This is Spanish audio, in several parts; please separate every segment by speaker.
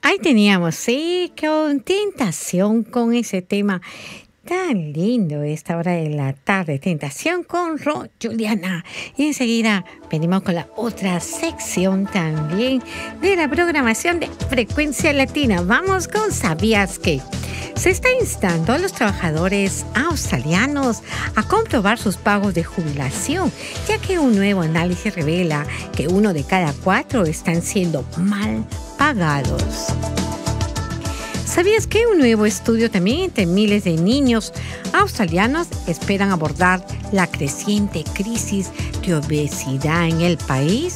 Speaker 1: Ahí teníamos, sí, con Tentación, con ese tema tan lindo esta hora de la tarde. Tentación con Juliana. Y enseguida venimos con la otra sección también de la programación de Frecuencia Latina. Vamos con ¿Sabías qué? Se está instando a los trabajadores australianos a comprobar sus pagos de jubilación, ya que un nuevo análisis revela que 1 de cada 4 están siendo mal pagados. ¿Sabías que un nuevo estudio también entre miles de niños australianos esperan abordar la creciente crisis de obesidad en el país?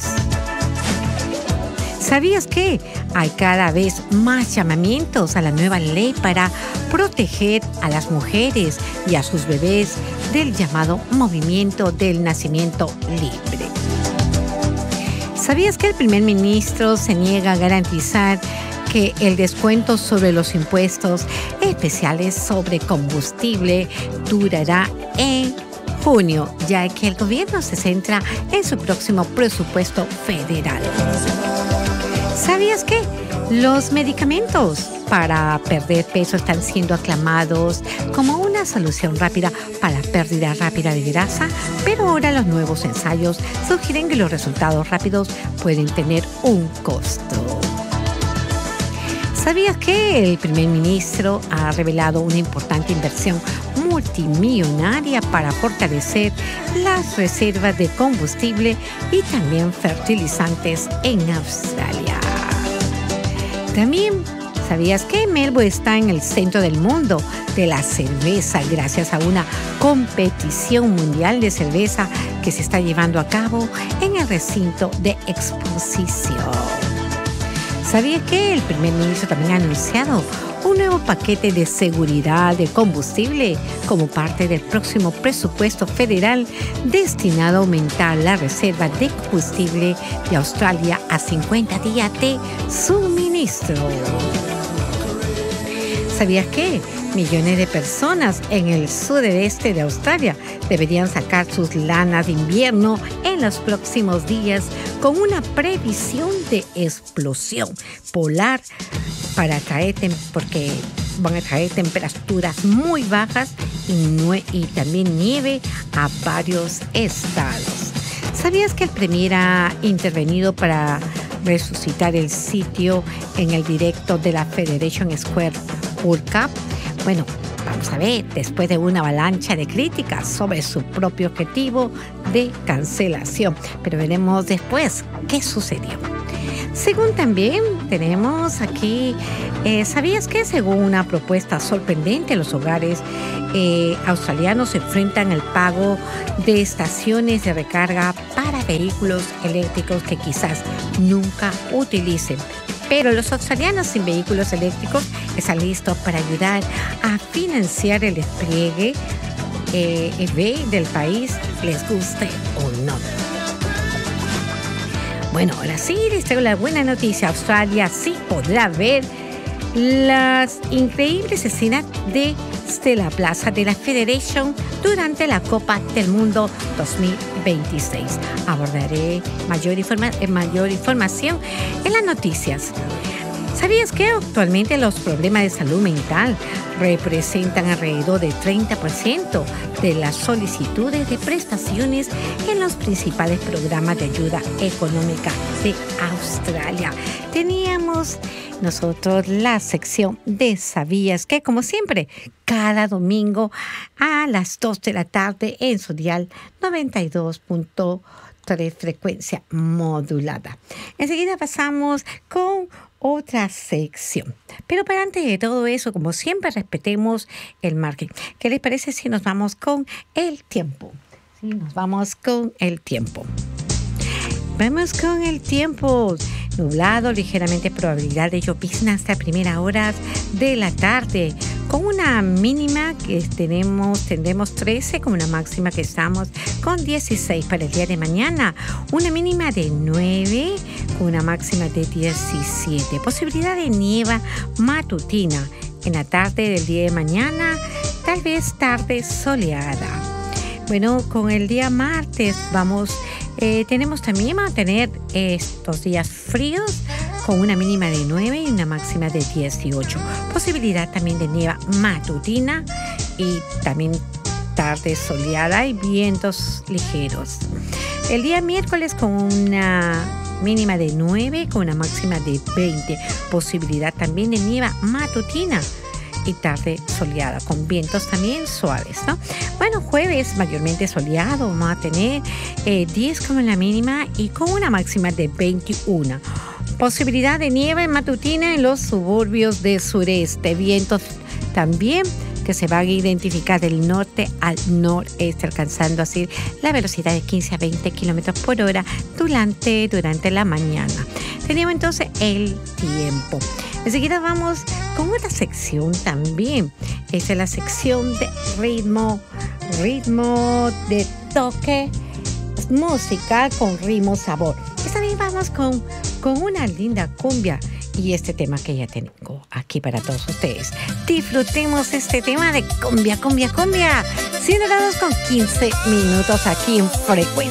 Speaker 1: ¿Sabías que hay cada vez más llamamientos a la nueva ley para proteger a las mujeres y a sus bebés del llamado movimiento del nacimiento libre? ¿Sabías que el primer ministro se niega a garantizar que el descuento sobre los impuestos especiales sobre combustible durará en junio, ya que el gobierno se centra en su próximo presupuesto federal? ¿Sabías que los medicamentos para perder peso están siendo aclamados como una solución rápida para la pérdida rápida de grasa? Pero ahora los nuevos ensayos sugieren que los resultados rápidos pueden tener un costo. ¿Sabías que el primer ministro ha revelado una importante inversión multimillonaria para fortalecer las reservas de combustible y también fertilizantes en Australia? También, ¿sabías que Melbourne está en el centro del mundo de la cerveza gracias a una competición mundial de cerveza que se está llevando a cabo en el recinto de exposición? ¿Sabías que el primer ministro también ha anunciado un nuevo paquete de seguridad de combustible como parte del próximo presupuesto federal destinado a aumentar la reserva de combustible de Australia a 50 días de suministro? ¿Sabías que millones de personas en el sudeste de Australia deberían sacar sus lanas de invierno en los próximos días con una previsión de explosión polar porque van a traer temperaturas muy bajas y también nieve a varios estados? ¿Sabías que el Premier ha intervenido para resucitar el sitio en el directo de la Federation Square World Cup? Bueno, vamos a ver, después de una avalancha de críticas sobre su propio objetivo de cancelación. Pero veremos después qué sucedió. Según también tenemos aquí, ¿sabías que según una propuesta sorprendente, los hogares australianos se enfrentan al pago de estaciones de recarga para vehículos eléctricos que quizás nunca utilicen? Pero los australianos sin vehículos eléctricos están listos para ayudar a financiar el despliegue EV del país, les guste o no. Bueno, ahora sí les traigo la buena noticia. Australia sí podrá ver las increíbles escenas desde la plaza de la Federation durante la Copa del Mundo 2026. Abordaré mayor información en las noticias. ¿Sabías que actualmente los problemas de salud mental representan alrededor del 30% de las solicitudes de prestaciones en los principales programas de ayuda económica de Australia? Teníamos nosotros la sección de ¿Sabías qué? Como siempre, cada domingo a las 2 de la tarde en su dial 92.3 frecuencia modulada. Enseguida pasamos con otra sección. Pero para antes de todo eso, como siempre, respetemos el margen. ¿Qué les parece si nos vamos con el tiempo? Sí, nos vamos con el tiempo. Vamos con el tiempo. Nublado, ligeramente probabilidad de llovizna hasta primera horas de la tarde, con una mínima que tendremos 13, con una máxima que estamos con 16 para el día de mañana, una mínima de 9, con una máxima de 17. Posibilidad de nieve matutina en la tarde del día de mañana, tal vez tarde soleada. Bueno, con el día martes tenemos también a tener estos días fríos con una mínima de 9 y una máxima de 18. Posibilidad también de nieve matutina y también tarde soleada y vientos ligeros. El día miércoles con una mínima de 9, con una máxima de 20. Posibilidad también de nieve matutina y tarde soleada, con vientos también suaves, ¿no? Bueno, jueves mayormente soleado, vamos a tener 10 como la mínima y con una máxima de 21. Posibilidad de nieve matutina en los suburbios del sureste, vientos también que se van a identificar del norte al noreste, alcanzando así la velocidad de 15 a 20 kilómetros por hora durante la mañana. Tenemos entonces el tiempo. Enseguida vamos con otra sección también. Esa es la sección de ritmo de toque, música con ritmo sabor. Esta vez vamos con una linda cumbia. Y este tema que ya tengo aquí para todos ustedes. Disfrutemos este tema de cumbia. 100 grados con 15 minutos aquí en Frecuencia